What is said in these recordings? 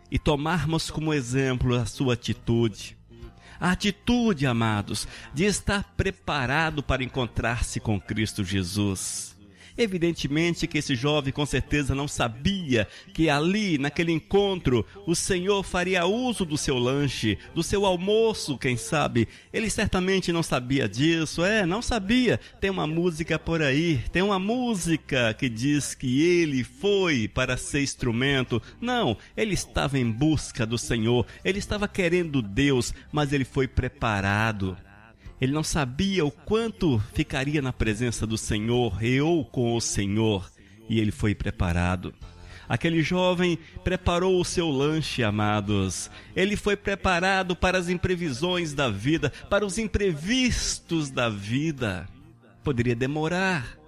e tomarmos como exemplo a sua atitude. A atitude, amados, de estar preparado para encontrar-se com Cristo Jesus. Evidentemente que esse jovem com certeza não sabia que ali, naquele encontro, o Senhor faria uso do seu lanche, do seu almoço, quem sabe. Ele certamente não sabia disso, não sabia. Tem uma música por aí, tem uma música que diz que ele foi para ser instrumento. Não, ele estava em busca do Senhor, ele estava querendo Deus, mas ele foi preparado. Ele não sabia o quanto ficaria na presença do Senhor, eu com o Senhor, e ele foi preparado. Aquele jovem preparou o seu lanche, amados. Ele foi preparado para as imprevisões da vida, para os imprevistos da vida. Poderia demorar,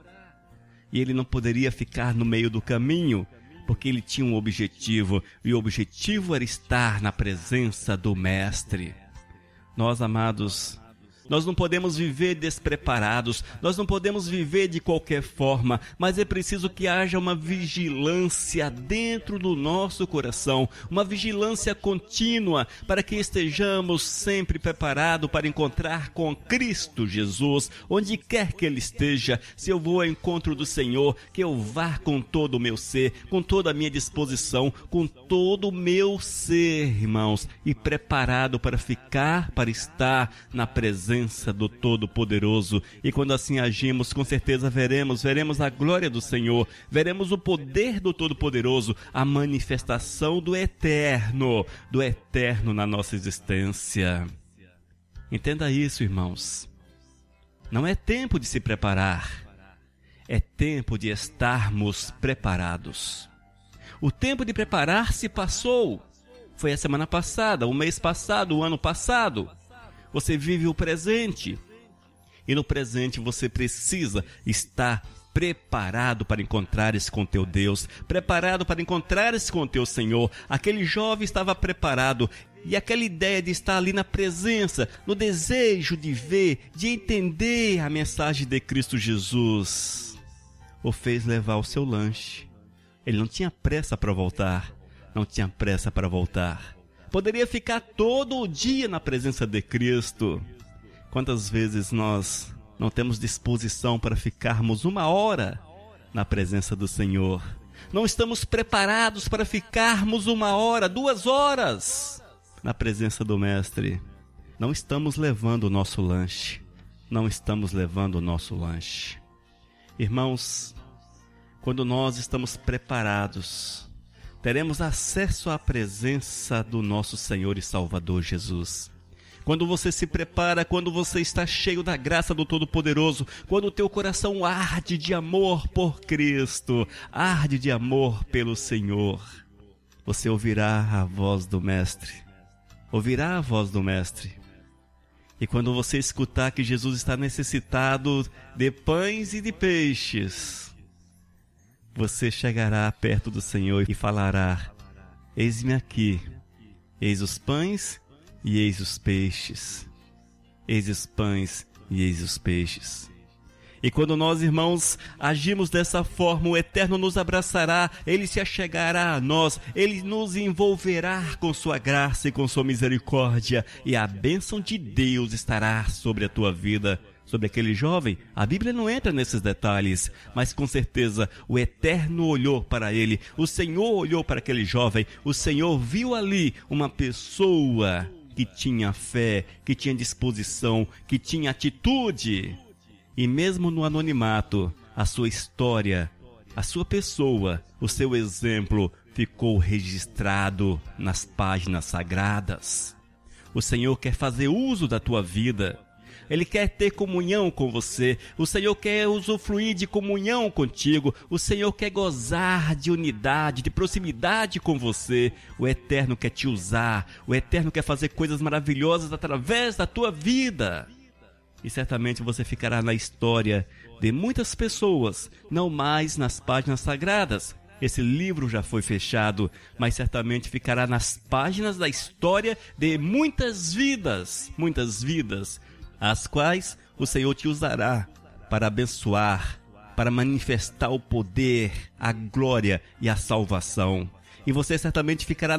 e ele não poderia ficar no meio do caminho, porque ele tinha um objetivo, e o objetivo era estar na presença do Mestre. Nós, amados, nós não podemos viver despreparados, nós não podemos viver de qualquer forma, mas é preciso que haja uma vigilância dentro do nosso coração, uma vigilância contínua, para que estejamos sempre preparados para encontrar com Cristo Jesus, onde quer que Ele esteja. Se eu vou ao encontro do Senhor, que eu vá com todo o meu ser, com toda a minha disposição, com todo o meu ser, irmãos, e preparado para ficar, para estar na presença do Todo-Poderoso. E quando assim agimos, com certeza veremos a glória do Senhor, veremos o poder do Todo-Poderoso, a manifestação do eterno na nossa existência. Entenda isso, irmãos. Não é tempo de se preparar, é tempo de estarmos preparados. O tempo de preparar-se passou. Foi a semana passada, o mês passado, o ano passado. Você vive o presente, e no presente você precisa estar preparado para encontrar-se com teu Deus, preparado para encontrar-se com teu Senhor. Aquele jovem estava preparado, e aquela ideia de estar ali na presença, no desejo de ver, de entender a mensagem de Cristo Jesus, o fez levar o seu lanche. Ele não tinha pressa para voltar, Poderia ficar todo o dia na presença de Cristo. Quantas vezes nós não temos disposição para ficarmos 1 hora na presença do Senhor? Não estamos preparados para ficarmos 1 hora, 2 horas na presença do Mestre. Não estamos levando o nosso lanche. Irmãos, quando nós estamos preparados, teremos acesso à presença do nosso Senhor e Salvador Jesus. Quando você se prepara, quando você está cheio da graça do Todo-Poderoso, quando o teu coração arde de amor por Cristo, arde de amor pelo Senhor, você ouvirá a voz do Mestre. E quando você escutar que Jesus está necessitado de pães e de peixes, você chegará perto do Senhor e falará: eis-me aqui, eis os pães e eis os peixes. E quando nós, irmãos, agimos dessa forma, o Eterno nos abraçará, Ele se achegará a nós, Ele nos envolverá com sua graça e com sua misericórdia, e a bênção de Deus estará sobre a tua vida. Sobre aquele jovem, a Bíblia não entra nesses detalhes, mas com certeza o Eterno olhou para ele, o Senhor olhou para aquele jovem, o Senhor viu ali uma pessoa que tinha fé, que tinha disposição, que tinha atitude. E mesmo no anonimato, a sua história, a sua pessoa, o seu exemplo ficou registrado nas páginas sagradas. O Senhor quer fazer uso da tua vida. Ele quer ter comunhão com você. O Senhor quer usufruir de comunhão contigo. O Senhor quer gozar de unidade, de proximidade com você. O Eterno quer te usar. O Eterno quer fazer coisas maravilhosas através da tua vida. E certamente você ficará na história de muitas pessoas, não mais nas páginas sagradas. Esse livro já foi fechado, mas certamente ficará nas páginas da história de muitas vidas, as quais o Senhor te usará para abençoar, para manifestar o poder, a glória e a salvação. E você certamente ficará